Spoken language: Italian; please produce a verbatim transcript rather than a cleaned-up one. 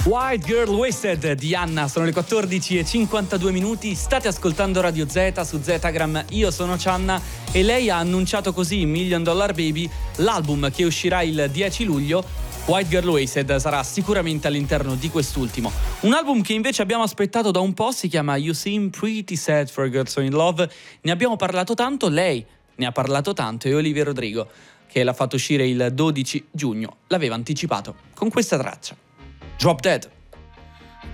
White Girl Wasted di Anna, sono le quattordici e cinquantadue minuti, state ascoltando Radio Z su Zetagram, io sono Cianna e lei ha annunciato così Million Dollar Baby, l'album che uscirà il dieci luglio. White Girl Wasted sarà sicuramente all'interno di quest'ultimo. Un album che invece abbiamo aspettato da un po' si chiama You Seem Pretty Sad for a Girl So In Love, ne abbiamo parlato tanto, lei ne ha parlato tanto e Olivia Rodrigo, che l'ha fatto uscire il dodici giugno, l'aveva anticipato con questa traccia. Drop Dead.